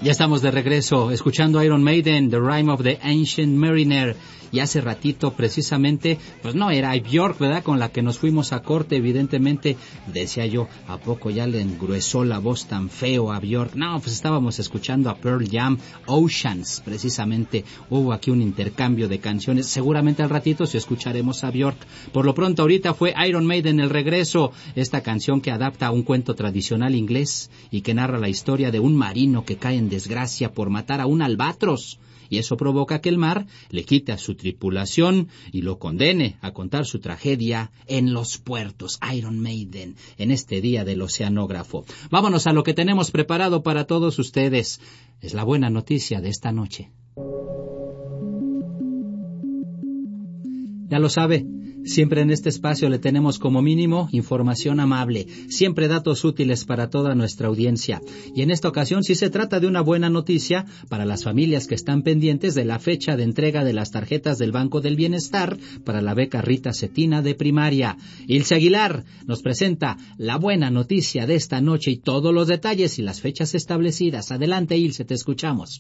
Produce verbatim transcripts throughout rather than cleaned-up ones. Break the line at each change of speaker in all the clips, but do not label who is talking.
Ya estamos de regreso, escuchando Iron Maiden, The Rime of the Ancient Mariner. Y hace ratito, precisamente, pues no era Björk, ¿verdad?, con la que nos fuimos a corte, evidentemente. Decía yo, ¿a poco ya le engruesó la voz tan feo a Björk? No, pues estábamos escuchando a Pearl Jam, Oceans, precisamente. Hubo aquí un intercambio de canciones. Seguramente al ratito sí escucharemos a Björk. Por lo pronto, ahorita fue Iron Maiden, El Regreso, esta canción que adapta a un cuento tradicional inglés y que narra la historia de un marino que cae en desgracia por matar a un albatros. Y eso provoca que el mar le quite a su tripulación y lo condene a contar su tragedia en los puertos. Iron Maiden, en este día del oceanógrafo. Vámonos a lo que tenemos preparado para todos ustedes. Es la buena noticia de esta noche. Ya lo sabe, siempre en este espacio le tenemos como mínimo información amable, siempre datos útiles para toda nuestra audiencia. Y en esta ocasión sí se trata de una buena noticia para las familias que están pendientes de la fecha de entrega de las tarjetas del Banco del Bienestar para la beca Rita Cetina de primaria. Ilse Aguilar nos presenta la buena noticia de esta noche y todos los detalles y las fechas establecidas. Adelante, Ilse, te escuchamos.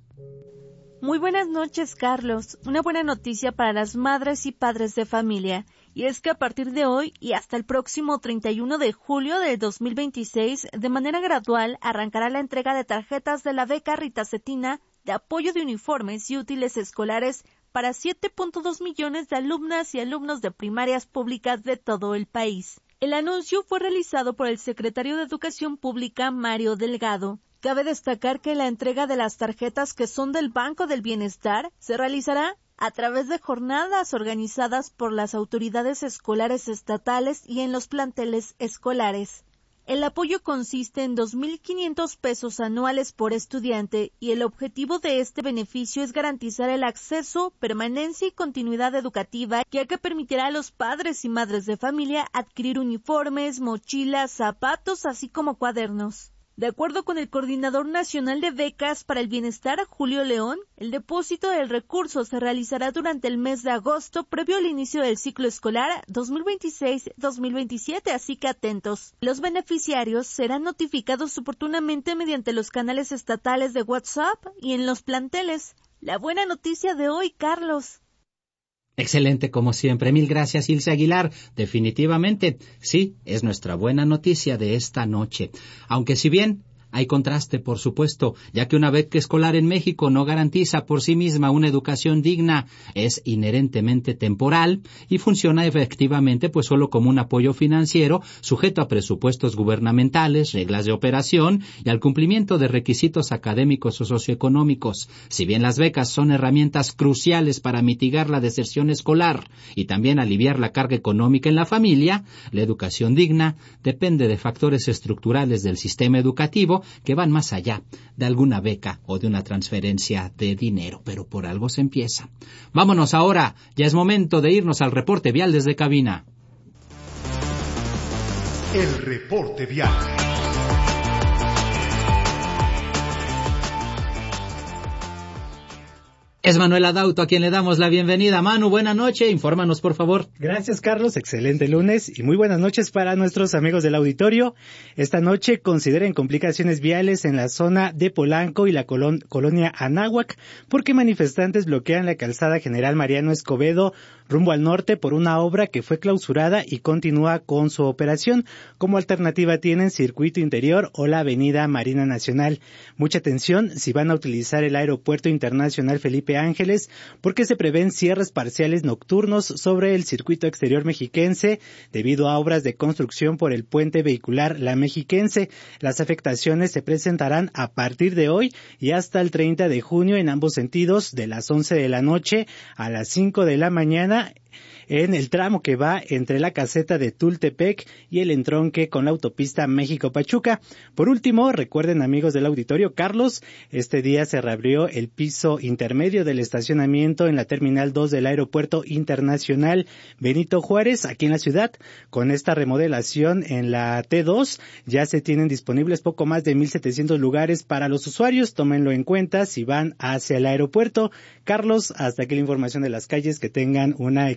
Muy buenas noches, Carlos. Una buena noticia para las madres y padres de familia, y es que a partir de hoy y hasta el próximo treinta y uno de julio de dos mil veintiséis, de manera gradual, arrancará la entrega de tarjetas de la beca Rita Cetina de apoyo de uniformes y útiles escolares para siete punto dos millones de alumnas y alumnos de primarias públicas de todo el país. El anuncio fue realizado por el secretario de Educación Pública, Mario Delgado. Cabe destacar que la entrega de las tarjetas que son del Banco del Bienestar se realizará a través de jornadas organizadas por las autoridades escolares estatales y en los planteles escolares. El apoyo consiste en dos mil quinientos pesos anuales por estudiante y el objetivo de este beneficio es garantizar el acceso, permanencia y continuidad educativa, ya que permitirá a los padres y madres de familia adquirir uniformes, mochilas, zapatos, así como cuadernos. De acuerdo con el Coordinador Nacional de Becas para el Bienestar, Julio León, el depósito del recurso se realizará durante el mes de agosto, previo al inicio del ciclo escolar dos mil veintiséis dos mil veintisiete, así que atentos. Los beneficiarios serán notificados oportunamente mediante los canales estatales de WhatsApp y en los planteles. La buena noticia de hoy, Carlos.
Excelente, como siempre. Mil gracias, Ilse Aguilar. Definitivamente, sí, es nuestra buena noticia de esta noche. Aunque si bien hay contraste, por supuesto, ya que una beca escolar en México no garantiza por sí misma una educación digna, es inherentemente temporal y funciona efectivamente pues solo como un apoyo financiero sujeto a presupuestos gubernamentales, reglas de operación y al cumplimiento de requisitos académicos o socioeconómicos. Si bien las becas son herramientas cruciales para mitigar la deserción escolar y también aliviar la carga económica en la familia, la educación digna depende de factores estructurales del sistema educativo que van más allá de alguna beca o de una transferencia de dinero, pero por algo se empieza. Vámonos ahora, ya es momento de irnos al reporte vial desde cabina.
El reporte vial.
Es Manuel Adauto a quien le damos la bienvenida. Manu, buena noche, infórmanos por favor.
Gracias, Carlos, excelente lunes y muy buenas noches para nuestros amigos del auditorio. Esta noche consideren complicaciones viales en la zona de Polanco y la colon- colonia Anáhuac porque manifestantes bloquean la calzada General Mariano Escobedo rumbo al norte por una obra que fue clausurada y continúa con su operación. Como alternativa tienen Circuito Interior o la Avenida Marina Nacional. Mucha atención si van a utilizar el Aeropuerto Internacional Felipe Ángeles, porque se prevén cierres parciales nocturnos sobre el circuito exterior mexiquense debido a obras de construcción por el puente vehicular La Mexiquense. Las afectaciones se presentarán a partir de hoy y hasta el treinta de junio en ambos sentidos, de las once de la noche a las cinco de la mañana, en el tramo que va entre la caseta de Tultepec y el entronque con la autopista México-Pachuca. Por último, recuerden, amigos del auditorio, Carlos, este día se reabrió el piso intermedio del estacionamiento en la Terminal dos del Aeropuerto Internacional Benito Juárez, aquí en la ciudad. Con esta remodelación en la T dos ya se tienen disponibles poco más de mil setecientos lugares para los usuarios. Tómenlo en cuenta si van hacia el aeropuerto. Carlos, hasta aquí la información de las calles. Que tengan una excelente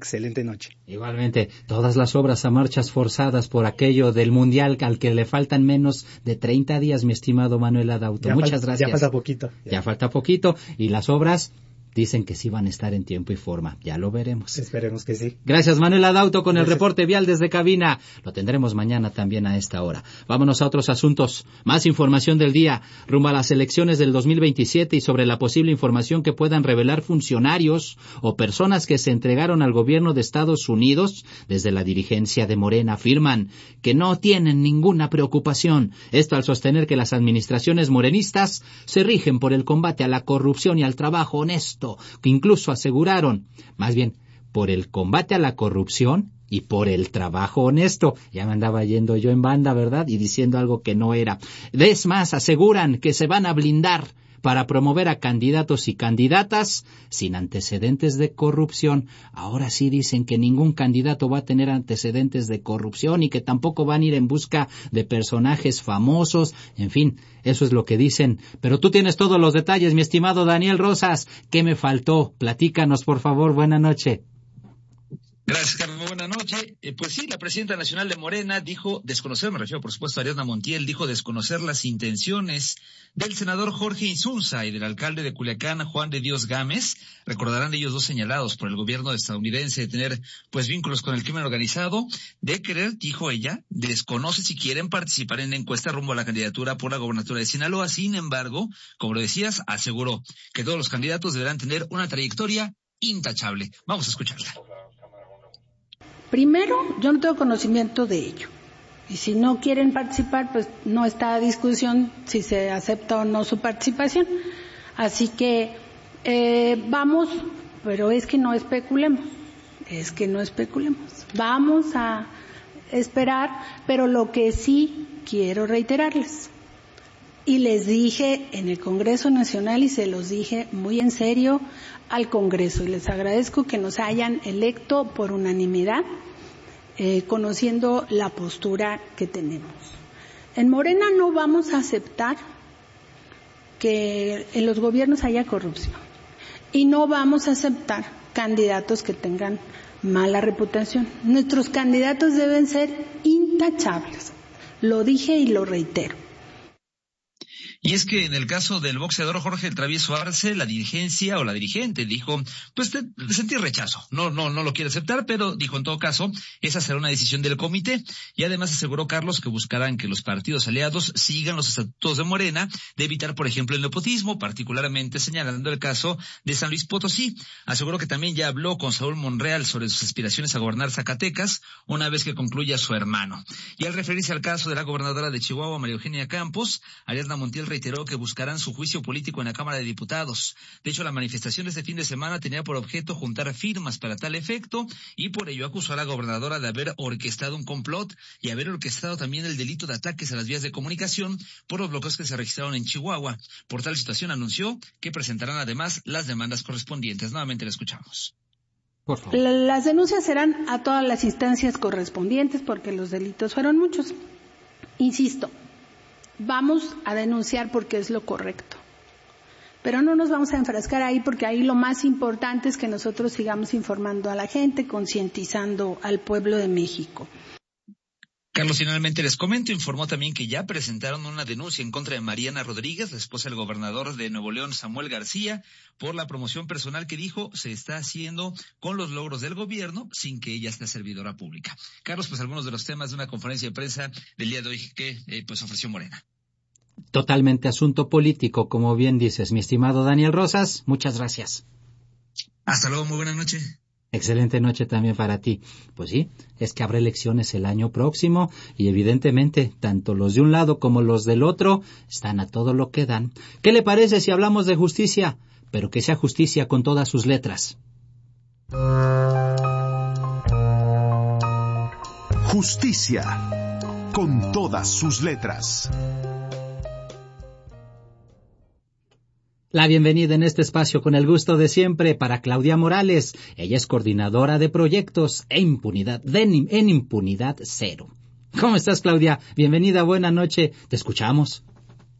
excelente noche.
Igualmente, todas las obras a marchas forzadas por aquello del Mundial al que le faltan menos de treinta días, mi estimado Manuel Adauto.
Ya
Muchas
falta,
gracias.
Ya falta poquito.
Ya. ya falta poquito. Y las obras dicen que sí van a estar en tiempo y forma. Ya lo veremos.
Esperemos que sí.
Gracias, Manuel Adauto, con
Gracias.
El reporte vial desde cabina. Lo tendremos mañana también a esta hora. Vámonos a otros asuntos. Más información del día rumbo a las elecciones del dos mil veintisiete y sobre la posible información que puedan revelar funcionarios o personas que se entregaron al gobierno de Estados Unidos. Desde la dirigencia de Morena afirman que no tienen ninguna preocupación. Esto al sostener que las administraciones morenistas se rigen por el combate a la corrupción y al trabajo honesto, que incluso aseguraron, más bien, por el combate a la corrupción y por el trabajo honesto. Ya me andaba yendo yo en banda, ¿verdad? Y diciendo algo que no era. Es más, aseguran que se van a blindar para promover a candidatos y candidatas sin antecedentes de corrupción. Ahora sí dicen que ningún candidato va a tener antecedentes de corrupción y que tampoco van a ir en busca de personajes famosos. En fin, eso es lo que dicen. Pero tú tienes todos los detalles, mi estimado Daniel Rosas. ¿Qué me faltó? Platícanos, por favor. Buena noche.
Gracias, Carlos. Buenas noches. Eh, pues sí, la presidenta nacional de Morena dijo desconocer, me refiero por supuesto a Ariadna Montiel, dijo desconocer las intenciones del senador Jorge Insunza y del alcalde de Culiacán, Juan de Dios Gámez. Recordarán ellos dos señalados por el gobierno estadounidense de tener pues vínculos con el crimen organizado, de querer, dijo ella, desconoce si quieren participar en la encuesta rumbo a la candidatura por la gobernatura de Sinaloa. Sin embargo, como lo decías, aseguró que todos los candidatos deberán tener una trayectoria intachable. Vamos a escucharla.
Primero, yo no tengo conocimiento de ello. Y si no quieren participar, pues no está a discusión si se acepta o no su participación. Así que eh, vamos, pero es que no especulemos, es que no especulemos. Vamos a esperar, pero lo que sí quiero reiterarles, y les dije en el Congreso Nacional y se los dije muy en serio al Congreso, y les agradezco que nos hayan electo por unanimidad, eh, conociendo la postura que tenemos. En Morena no vamos a aceptar que en los gobiernos haya corrupción y no vamos a aceptar candidatos que tengan mala reputación. Nuestros candidatos deben ser intachables. Lo dije y lo reitero.
Y es que en el caso del boxeador Jorge el Travieso Arce, la dirigencia o la dirigente dijo, pues te, te sentí rechazo, no, no, no lo quiere aceptar, pero dijo en todo caso, esa será una decisión del comité. Y además aseguró Carlos que buscarán que los partidos aliados sigan los estatutos de Morena, de evitar por ejemplo el nepotismo, particularmente señalando el caso de San Luis Potosí. Aseguró que también ya habló con Saúl Monreal sobre sus aspiraciones a gobernar Zacatecas, una vez que concluya su hermano. Y al referirse al caso de la gobernadora de Chihuahua, María Eugenia Campos, Ariadna Montiel reiteró que buscarán su juicio político en la Cámara de Diputados. De hecho, la manifestación de este fin de semana tenía por objeto juntar firmas para tal efecto y por ello acusó a la gobernadora de haber orquestado un complot y haber orquestado también el delito de ataques a las vías de comunicación por los bloqueos que se registraron en Chihuahua. Por tal situación anunció que presentarán además las demandas correspondientes. Nuevamente la escuchamos.
Por favor. Las denuncias serán a todas las instancias correspondientes porque los delitos fueron muchos. Insisto, vamos a denunciar porque es lo correcto, pero no nos vamos a enfrascar ahí porque ahí lo más importante es que nosotros sigamos informando a la gente, concientizando al pueblo de México.
Carlos, finalmente les comento, informó también que ya presentaron una denuncia en contra de Mariana Rodríguez, la esposa del gobernador de Nuevo León, Samuel García, por la promoción personal que dijo se está haciendo con los logros del gobierno sin que ella sea servidora pública. Carlos, pues algunos de los temas de una conferencia de prensa del día de hoy que eh, pues ofreció Morena.
Totalmente asunto político, como bien dices, mi estimado Daniel Rosas. Muchas gracias.
Hasta luego, muy buena noche.
Excelente noche también para ti. Pues sí, es que habrá elecciones el año próximo y evidentemente tanto los de un lado como los del otro están a todo lo que dan. ¿Qué le parece si hablamos de justicia? Pero que sea justicia con todas sus letras.
Justicia con todas sus letras.
La bienvenida en este espacio con el gusto de siempre para Claudia Morales. Ella es coordinadora de proyectos e impunidad, de, en impunidad cero. ¿Cómo estás, Claudia? Bienvenida, buena noche. Te escuchamos.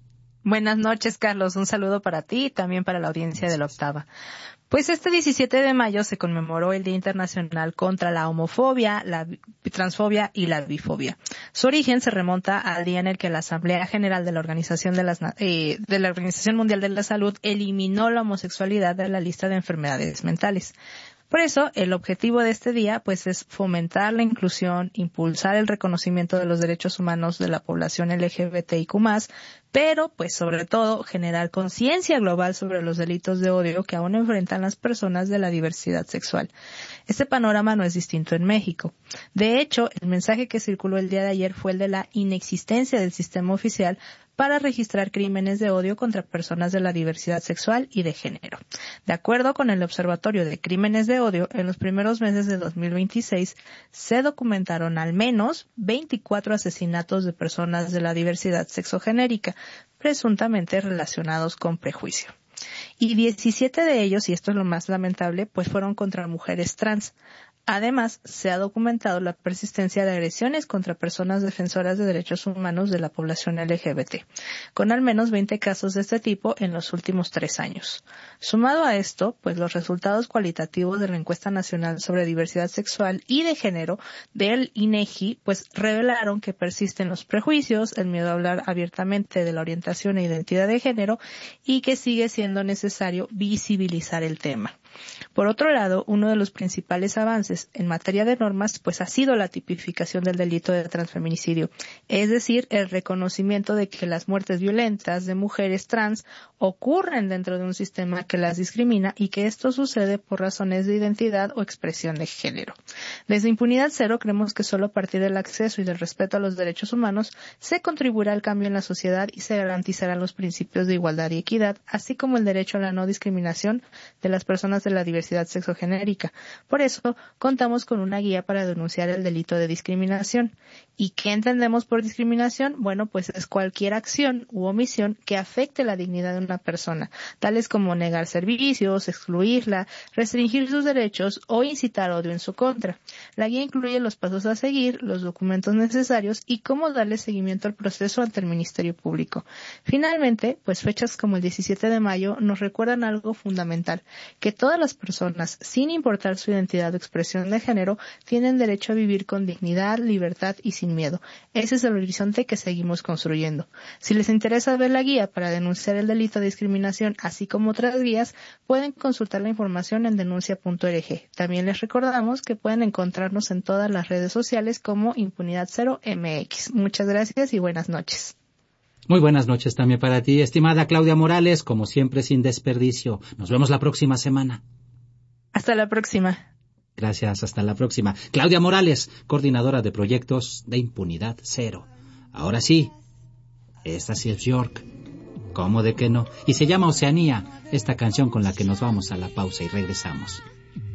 Buenas noches, Carlos. Un saludo para ti y también para la audiencia de la Octava. Pues este diecisiete de mayo se conmemoró el Día Internacional contra la Homofobia, la Transfobia y la Bifobia. Su origen se remonta al día en el que la Asamblea General de la Organización de, las, eh, de la Organización Mundial de la Salud eliminó la homosexualidad de la lista de enfermedades mentales. Por eso, el objetivo de este día, pues, es fomentar la inclusión, impulsar el reconocimiento de los derechos humanos de la población L G B T I Q más, pero, pues, sobre todo, generar conciencia global sobre los delitos de odio que aún enfrentan las personas de la diversidad sexual. Este panorama no es distinto en México. De hecho, el mensaje que circuló el día de ayer fue el de la inexistencia del sistema oficial para registrar crímenes de odio contra personas de la diversidad sexual y de género. De acuerdo con el Observatorio de Crímenes de Odio, en los primeros meses de dos mil veintiséis se documentaron al menos veinticuatro asesinatos de personas de la diversidad sexogenérica, presuntamente relacionados con prejuicio. Y diecisiete de ellos, y esto es lo más lamentable, pues fueron contra mujeres trans. Además, se ha documentado la persistencia de agresiones contra personas defensoras de derechos humanos de la población L G B T, con al menos veinte casos de este tipo en los últimos tres años. Sumado a esto, pues los resultados cualitativos de la Encuesta Nacional sobre Diversidad Sexual y de Género del I N E G I, pues revelaron que persisten los prejuicios, el miedo a hablar abiertamente de la orientación e identidad de género y que sigue siendo necesario visibilizar el tema. Por otro lado, uno de los principales avances en materia de normas pues ha sido la tipificación del delito de transfeminicidio, es decir, el reconocimiento de que las muertes violentas de mujeres trans ocurren dentro de un sistema que las discrimina y que esto sucede por razones de identidad o expresión de género. Desde Impunidad Cero creemos que solo a partir del acceso y del respeto a los derechos humanos se contribuirá al cambio en la sociedad y se garantizarán los principios de igualdad y equidad, así como el derecho a la no discriminación de las personas de la diversidad sexogenérica. Por eso, contamos con una guía para denunciar el delito de discriminación. ¿Y qué entendemos por discriminación? Bueno, pues es cualquier acción u omisión que afecte la dignidad de una persona, tales como negar servicios, excluirla, restringir sus derechos o incitar odio en su contra. La guía incluye los pasos a seguir, los documentos necesarios y cómo darle seguimiento al proceso ante el Ministerio Público. Finalmente, pues fechas como el diecisiete de mayo nos recuerdan algo fundamental, que todas las personas, sin importar su identidad o expresión de género, tienen derecho a vivir con dignidad, libertad y sin miedo. Ese es el horizonte que seguimos construyendo. Si les interesa ver la guía para denunciar el delito de discriminación, así como otras guías, pueden consultar la información en denuncia punto org. También les recordamos que pueden encontrarnos en todas las redes sociales como Impunidad Cero M X. Muchas gracias y buenas noches.
Muy buenas noches también para ti, estimada Claudia Morales, como siempre sin desperdicio. Nos vemos la próxima semana.
Hasta la próxima.
Gracias, hasta la próxima. Claudia Morales, coordinadora de proyectos de Impunidad Cero. Ahora sí, esta sí es York. ¿Cómo de que no? Y se llama Oceanía, esta canción con la que nos vamos a la pausa y regresamos.